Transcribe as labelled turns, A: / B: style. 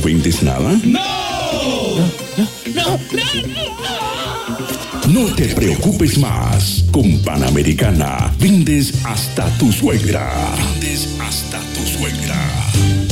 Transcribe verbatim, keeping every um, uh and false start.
A: vendes nada?
B: ¡No! ¡No, no, no, no!
A: No te preocupes más. Con Panamericana vendes hasta tu suegra. Vendes hasta tu suegra.